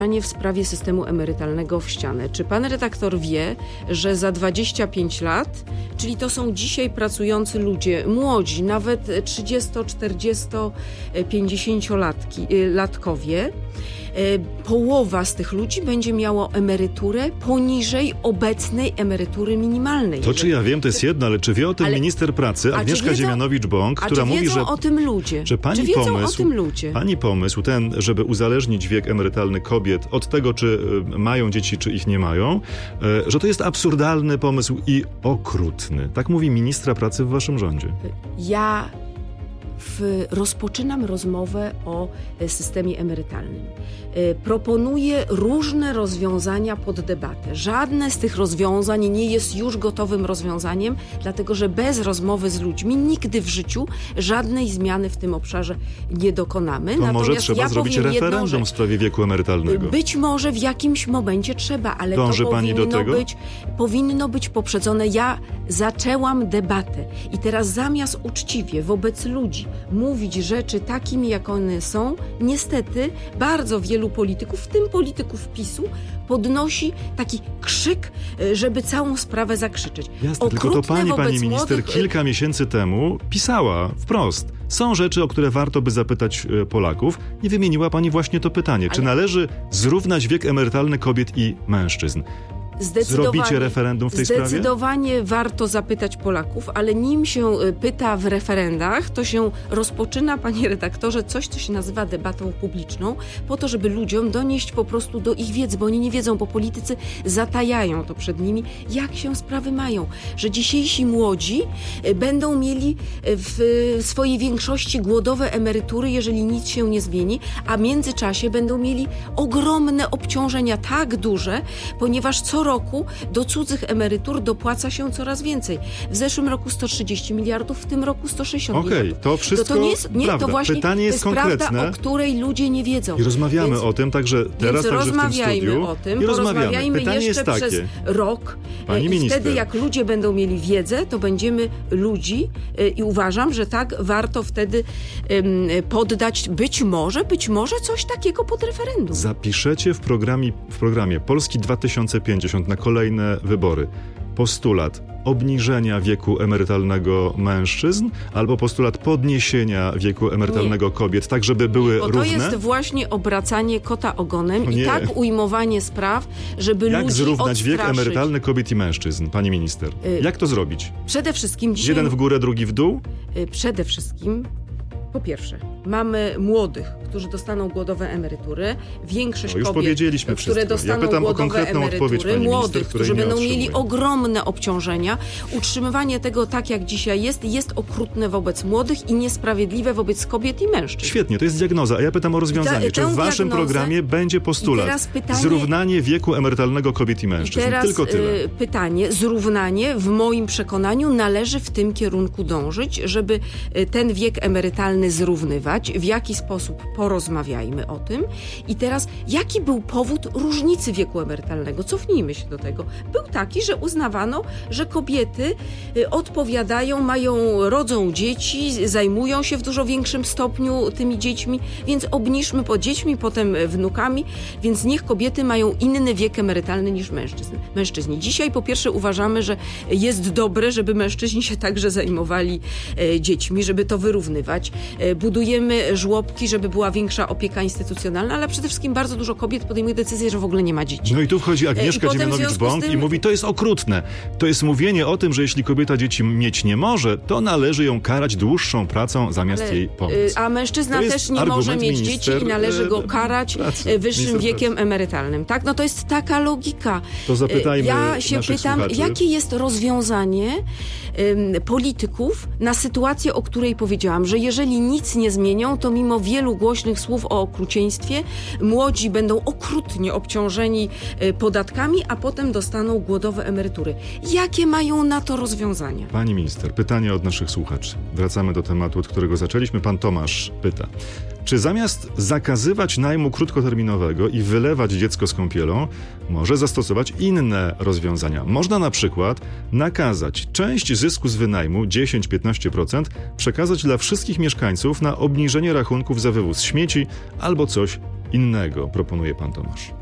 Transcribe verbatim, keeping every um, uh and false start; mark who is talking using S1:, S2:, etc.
S1: w sprawie systemu emerytalnego w ścianę. Czy pan redaktor wie, że za dwadzieścia pięć lat, czyli to są dzisiaj pracujący ludzie, młodzi, nawet trzydziesto, czterdziesto, pięćdziesięciolatkowie, połowa z tych ludzi będzie miała emeryturę poniżej obecnej emerytury minimalnej.
S2: To czy ja wiem, to jest jedno, ale czy wie o tym ale... minister pracy Agnieszka Dziemianowicz-Bąk, która mówi, że...
S1: o tym ludzie?
S2: Że pani
S1: czy wiedzą
S2: pomysł,
S1: o tym ludzie?
S2: Pani pomysł ten, żeby uzależnić wiek emerytalny kobiet od tego, czy mają dzieci, czy ich nie mają, że to jest absurdalny pomysł i okrutny. Tak mówi ministra pracy w waszym rządzie.
S1: Ja... W, rozpoczynam rozmowę o systemie emerytalnym. Proponuję różne rozwiązania pod debatę. Żadne z tych rozwiązań nie jest już gotowym rozwiązaniem, dlatego że bez rozmowy z ludźmi nigdy w życiu żadnej zmiany w tym obszarze nie dokonamy.
S2: To
S1: Natomiast
S2: może trzeba
S1: ja
S2: zrobić
S1: powiem
S2: referendum
S1: jedną,
S2: w sprawie wieku emerytalnego.
S1: Być może w jakimś momencie trzeba, ale
S2: Dąży
S1: to
S2: pani
S1: powinno,
S2: do tego?
S1: Być, powinno być poprzedzone. Ja zaczęłam debatę i teraz zamiast uczciwie wobec ludzi mówić rzeczy takimi, jak one są, niestety bardzo wielu polityków, w tym polityków PiSu, podnosi taki krzyk, żeby całą sprawę zakrzyczeć.
S2: Jasne, tylko to pani, pani minister,
S1: młodych...
S2: kilka miesięcy temu pisała wprost. Są rzeczy, o które warto by zapytać Polaków. I wymieniła pani właśnie to pytanie. Ale... Czy należy zrównać wiek emerytalny kobiet i mężczyzn? Zrobicie referendum w tej
S1: zdecydowanie
S2: sprawie?
S1: Zdecydowanie warto zapytać Polaków, ale nim się pyta w referendach, to się rozpoczyna, panie redaktorze, coś, co się nazywa debatą publiczną, po to, żeby ludziom donieść po prostu do ich wiedzy, bo oni nie wiedzą, bo politycy zatajają to przed nimi, jak się sprawy mają. Że dzisiejsi młodzi będą mieli w swojej większości głodowe emerytury, jeżeli nic się nie zmieni, a w międzyczasie będą mieli ogromne obciążenia, tak duże, ponieważ co roku do cudzych emerytur dopłaca się coraz więcej. W zeszłym roku sto trzydzieści miliardów, w tym roku sto sześćdziesiąt
S2: okay,
S1: miliardów.
S2: To wszystko
S1: to, to nie jest, nie,
S2: prawda.
S1: To właśnie
S2: Pytanie jest
S1: to jest
S2: konkretne.
S1: Prawda, o której ludzie nie wiedzą.
S2: I rozmawiamy
S1: więc,
S2: o tym, także teraz także
S1: rozmawiajmy
S2: w tym studiu.
S1: o tym,
S2: I rozmawiamy.
S1: porozmawiajmy
S2: Pytanie
S1: jeszcze
S2: jest
S1: przez
S2: takie.
S1: rok.
S2: Pani
S1: I
S2: minister.
S1: wtedy, jak ludzie będą mieli wiedzę, to będziemy ludzi i uważam, że tak warto wtedy um, poddać być może, być może coś takiego pod referendum.
S2: Zapiszecie w programie, w programie Polski dwa tysiące pięćdziesiąt na kolejne wybory postulat obniżenia wieku emerytalnego mężczyzn albo postulat podniesienia wieku emerytalnego nie. kobiet, tak żeby były
S1: Bo
S2: równe?
S1: To jest właśnie obracanie kota ogonem i tak ujmowanie spraw, żeby
S2: Jak
S1: ludzi
S2: zrównać
S1: odstraszyć.
S2: wiek emerytalny kobiet i mężczyzn, pani minister? Y- Jak to zrobić?
S1: Przede wszystkim dzisiaj...
S2: Jeden w górę, drugi w dół?
S1: Y- przede wszystkim... Po pierwsze, mamy młodych, którzy dostaną głodowe emerytury, większość
S2: no,
S1: kobiet, które
S2: wszystko.
S1: dostaną
S2: ja pytam
S1: głodowe
S2: o
S1: emerytury, młodych,
S2: minister,
S1: którzy będą
S2: otrzymują.
S1: mieli ogromne obciążenia. Utrzymywanie tego tak, jak dzisiaj jest, jest okrutne wobec młodych i niesprawiedliwe wobec kobiet i mężczyzn.
S2: Świetnie, to jest diagnoza, a ja pytam o rozwiązanie. Ta, Czy w waszym programie będzie postulat pytanie, zrównanie wieku emerytalnego kobiet i mężczyzn?
S1: I teraz
S2: Tylko tyle.
S1: Y, pytanie, zrównanie w moim przekonaniu należy w tym kierunku dążyć, żeby y, ten wiek emerytalny zrównywać, w jaki sposób porozmawiajmy o tym. I teraz, jaki był powód różnicy wieku emerytalnego? Cofnijmy się do tego. Był taki, że uznawano, że kobiety odpowiadają, mają, rodzą dzieci, zajmują się w dużo większym stopniu tymi dziećmi, więc obniżmy po dziećmi, potem wnukami, więc niech kobiety mają inny wiek emerytalny niż mężczyzn. mężczyźni. Dzisiaj po pierwsze uważamy, że jest dobre, żeby mężczyźni się także zajmowali e, dziećmi, żeby to wyrównywać. E, budujemy żłobki, żeby była większa opieka instytucjonalna, ale przede wszystkim bardzo dużo kobiet podejmuje decyzję, że w ogóle nie ma dzieci.
S2: No i tu wchodzi Agnieszka Dziemianowicz-Bąk tym... i mówi, to jest okrutne. To jest mówienie o tym, że jeśli kobieta dzieci mieć nie może, to należy ją karać dłuższą pracą zamiast ale, jej pomóc.
S1: A mężczyzna też nie może mieć dzieci i należy go karać pracy, wyższym wiekiem pracy. emerytalnym. Tak? No to jest taka logika.
S2: To zapytajmy
S1: Ja się pytam,
S2: słuchaczy.
S1: jakie jest rozwiązanie um, polityków na sytuację, o której powiedziałam, że jeżeli nic nie zmienią, to mimo wielu głośnych słów o okrucieństwie, młodzi będą okrutnie obciążeni podatkami, a potem dostaną głodowe emerytury. Jakie mają na to rozwiązania?
S2: Pani minister, pytanie od naszych słuchaczy. Wracamy do tematu, od którego zaczęliśmy. Pan Tomasz pyta. Czy zamiast zakazywać najmu krótkoterminowego i wylewać dziecko z kąpielą, może zastosować inne rozwiązania? Można na przykład nakazać część zysku z wynajmu, dziesięć do piętnastu procent, przekazać dla wszystkich mieszkańców na obniżenie rachunków za wywóz śmieci albo coś innego proponuje pan Tomasz?